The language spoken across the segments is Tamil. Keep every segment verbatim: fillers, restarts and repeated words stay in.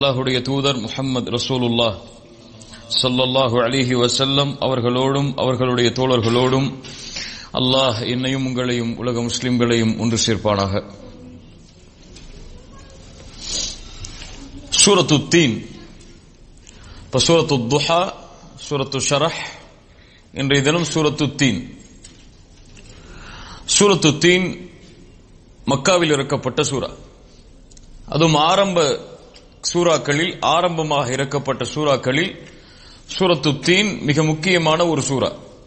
அல்லாஹ்வுடைய தூதர் முஹம்மது ரசூலுல்லாஹ் ஸல்லல்லாஹு அலைஹி வஸல்லம் அவர்களோடும் அவர்களுடைய தோழர்களோடும் அல்லாஹ் என்னையும் உங்களையும் உலக முஸ்லிம்களையும் ஒன்று சேர்ப்பானாக. சூரத்து தீன், சூரத்து துஹா, சூரத்து ஷரஹ், இன்றைய தினம் சூரத்து தீன். சூரத்து தீன் மக்காவில் இறக்கப்பட்ட சூரா. அதுவும் ஆரம்ப சூறாக்களில் ஆரம்பமாக இறக்கப்பட்ட சூறாக்களில் சூரத்து தீன் மிக முக்கியமான ஒரு சூரா.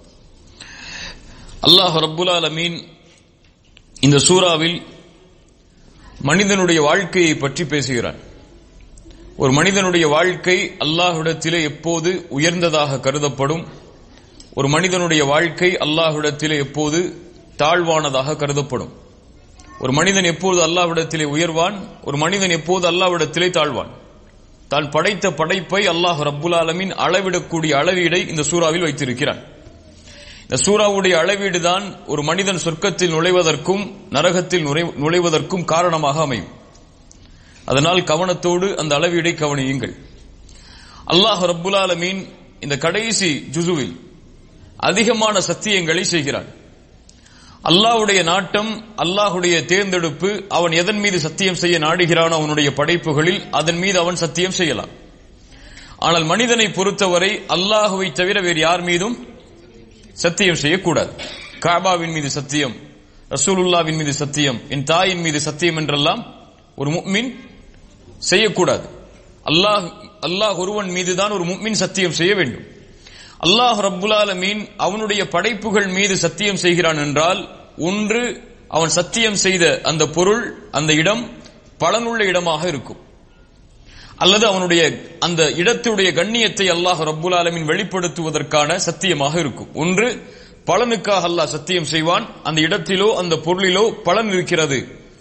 அல்லாஹ் ரப்புல் ஆலமீன் இந்த சூறாவில் மனிதனுடைய வாழ்க்கையை பற்றி பேசுகிறான். ஒரு மனிதனுடைய வாழ்க்கை அல்லாஹ்விடத்திலே எப்போது உயர்ந்ததாக கருதப்படும், ஒரு மனிதனுடைய வாழ்க்கை அல்லாஹ்விடத்திலே எப்போது தாழ்வானதாக கருதப்படும். ஒரு மனிதன் எப்போது அல்லாஹ்விடத்திலே உயர்வான், ஒரு மனிதன் எப்போது அல்லாஹ்விடத்திலே தாழ்வான். தான் படைத்த படைப்பை அல்லாஹ் ரப்புல் ஆலமீன் அளவிடக்கூடிய அளவீடை இந்த சூறாவில் வைத்திருக்கிறான். இந்த சூறாவுடைய அளவீடுதான் ஒரு மனிதன் சொர்க்கத்தில் நுழைவதற்கும் நரகத்தில் நுழைவதற்கும் காரணமாக அமையும். அதனால் கவனத்தோடு அந்த அளவீடை கவனியுங்கள். அல்லாஹ் ரப்புல் ஆலமீன் இந்த கடைசி ஜுசுவில் அதிகமான சத்தியங்களை செய்கிறான். அல்லாஹ்வுடைய நாட்டம், அல்லாஹ்வுடைய தேர்ந்தெடுப்பு, அவன் எதன் மீது சத்தியம் செய்ய நாடுகிறானோ அவனுடைய படைப்புகளில் அதன் மீது அவன் சத்தியம் செய்யலாம். ஆனால் மனிதனை பொறுத்தவரை அல்லாஹுவை தவிர வேறு யார் மீதும் சத்தியம் செய்யக்கூடாது. காபாவின் மீது சத்தியம், ரசூலுல்லாவின் மீது சத்தியம், என் தாயின் மீது சத்தியம் என்றெல்லாம் ஒரு முஃமின் செய்யக்கூடாது. அல்லாஹ் அல்லாஹ் ஒருவன் மீதுதான் ஒரு முஃமின் சத்தியம் செய்ய வேண்டும். அல்லாஹ் ரப்புல் ஆலமீன் அவனுடைய படைப்புகள் மீது சத்தியம் செய்கிறான் என்றால், ஒன்று அவன் சத்தியம் செய்த அந்த பொருள், அந்த இடம் பலனுள்ள இடமாக இருக்கும், அல்லது அவனுடைய அந்த இடத்துடைய கண்ணியத்தை அல்லாஹ் ரப்புல் ஆலமீன் வெளிப்படுத்துவதற்கான சத்தியமாக இருக்கும். ஒன்று பலனுக்காக அல்லாஹ் சத்தியம் செய்வான், அந்த இடத்திலோ அந்த பொருளிலோ பலன் இருக்கிறது,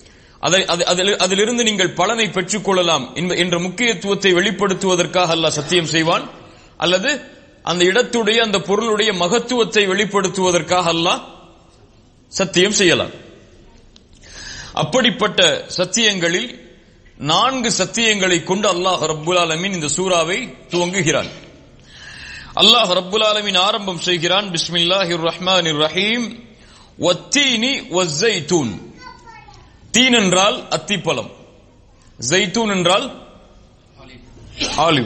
அதிலிருந்து நீங்கள் பலனை பெற்றுக் கொள்ளலாம் என்ற முக்கியத்துவத்தை வெளிப்படுத்துவதற்காக அல்லாஹ் சத்தியம் செய்வான், அல்லது அந்த இடத்துடைய அந்த பொருளுடைய மகத்துவத்தை வெளிப்படுத்துவதற்காக அல்லாஹ் சத்தியம் செய்யலாம். அப்படிப்பட்ட சத்தியங்களில் நான்கு சத்தியங்களை கொண்டு அல்லாஹ் ரப்புல் ஆலமீன் இந்த சூறாவை துவங்குகிறான். அல்லாஹ் ரப்புல் ஆலமீன் ஆரம்பம் செய்கிறான், பிஸ்மில்லாஹிர் ரஹ்மானிர் ரஹீம், வத்தீனி வஸ்ஸைத்தூன். தீன் என்றால் அத்திப்பழம், ஜைத்தூன் என்றால் ஆலிவ்.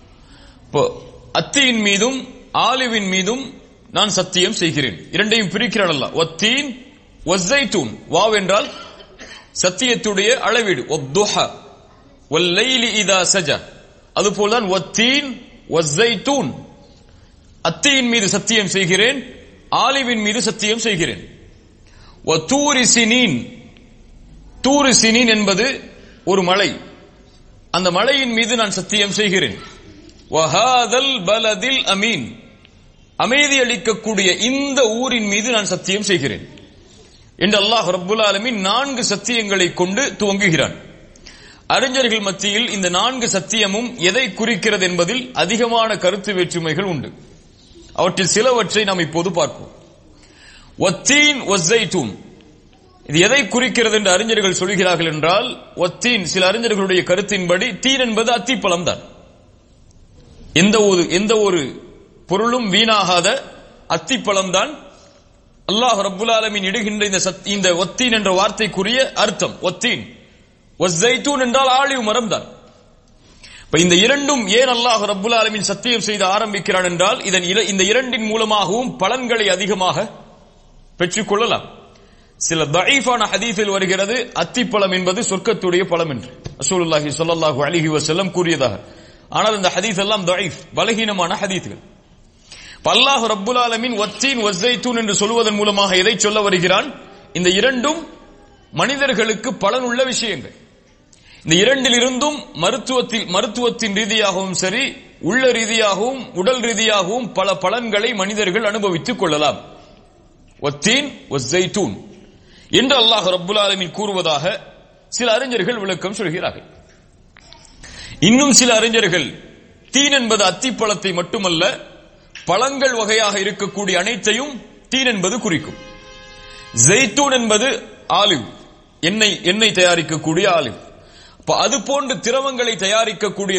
அத்தியின் மீதும் ஆலிவின் மீதும் நான் சத்தியம் செய்கிறேன். இரண்டையும் பிரிக்கிறான் அல்லாஹ். வத்தீன் வஸ்ஸைத்தூன், வாவ் என்றால் சத்தியத்துடைய அளவீடு, வத்துஹா வல்லைலி இதா சஜா. அதுபோல்தான் வத்தீன் வஸ்ஸைத்தூன், அத்தியின் மீது சத்தியம் செய்கிறேன், ஆலிவின் மீது சத்தியம் செய்கிறேன். வதூரி சினீன், தூரி சினீன் என்பது ஒரு மலை, அந்த மலையின் மீது நான் சத்தியம் செய்கிறேன். வஹாதல் பலதில் அமீன், அமைதி அளிக்கக்கூடிய இந்த ஊரின் மீது நான் சத்தியம் செய்கிறேன் என்று அல்லாஹ் ரப்புல் ஆலமீன் நான்கு சத்தியங்களை கொண்டு துவங்குகிறான். அறிஞர்கள் மத்தியில் இந்த நான்கு சத்தியமும் எதை குறிக்கிறது என்பதில் அதிகமான கருத்து வேற்றுமைகள் உண்டு. அவற்றில் சிலவற்றை நாம் இப்போது பார்ப்போம். வத்தீன் வஸ்ஸைத்தூன், இது எதை குறிக்கிறது என்று அறிஞர்கள் சொல்கிறார்கள் என்றால், வத்தீன், சில அறிஞர்களுடைய கருத்தின்படி தீன் என்பது அத்திப்பழம் தான். எந்த ஒரு எந்த ஒரு பொருளும் வீணாகாத அத்திப்பழம் தான் அல்லாஹ் ரப்புல் ஆலமீன் இடுகின்ற இந்த இந்த வத்தீன் என்ற வார்த்தைக்குரிய அர்த்தம். வத்தீன் வஸ்ஸைத்தூன் என்றால் ஆலிவ் மரம் தான். இந்த இரண்டும் ஏன் அல்லாஹ் ரப்புல் ஆலமீன் சத்தியம் செய்து ஆரம்பிக்கிறான் என்றால், இதன் இந்த இரண்டின் மூலமாகவும் பலன்களை அதிகமாக பெற்றுக் கொள்ளலாம். சில தஈஃபான ஹதீஸில் வருகிறது, அத்திப்பழம் என்பது சொர்க்கத்துடைய பழம் என்று ரசூலுல்லாஹி ஸல்லல்லாஹு அலைஹி வஸல்லம் கூறியதாக. ஆனால் இந்த ஹதீஸ் எல்லாம் தஈஃப், பலகீனமான ஹதீஸ்கள். அல்லாஹ் ரப்புல் ஆலமீன் வத்தீன் வஸ்ஸைத்தூன் என்று சொல்வதன் மூலமாக எதை சொல்ல வருகிறான்? இந்த இரண்டும் மனிதர்களுக்கு பலனுள்ள விஷயங்கள். இந்த இரண்டிலிருந்தும் மருத்துவத்தில் மருத்துவத்தின் ரீதியாகவும் சரி, உள்ள ரீதியாகவும் உடல் ரீதியாகவும் பல பலன்களை மனிதர்கள் அனுபவித்துக் கொள்ளலாம். வத்தீன் வஸ்ஸைத்தூன் என்று அல்லாஹ் ரப்புல் ஆலமீன் கூறுவதாக சில அறிஞர்கள் விளக்கம் சொல்கிறார்கள். இன்னும் சில அறிஞர்கள் தீன் என்பது அத்திப்பழத்தை மட்டுமல்ல, பழங்கள் வகையாக இருக்கக்கூடிய அனைத்தையும் தீன் என்பது குறிக்கும். ஜெய்தூன் என்பது ஆலிவ், எண்ணெய் எண்ணெய் தயாரிக்கக்கூடிய ஆலிவ். அது போன்று திரவங்களை தயாரிக்கக்கூடிய